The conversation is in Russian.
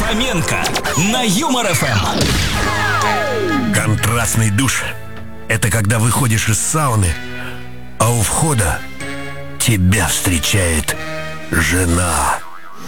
Хоменко на Юмор ФМ. Контрастный душ — это когда выходишь из сауны, а у входа тебя встречает жена.